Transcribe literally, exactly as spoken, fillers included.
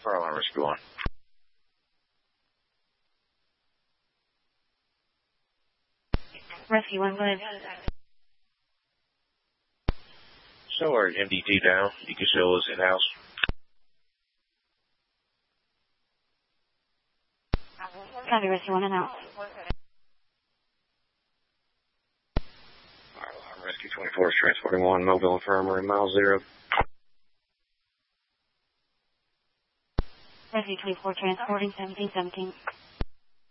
Fire alarm rescue one. Rescue one, go ahead. So our M D T down. You can show us in-house. Copy, Rescue one, in-house. Fire alarm rescue twenty-four is transporting one. Mobile infirmary, mile zero. Rescue twenty-four, transporting seventeen seventeen.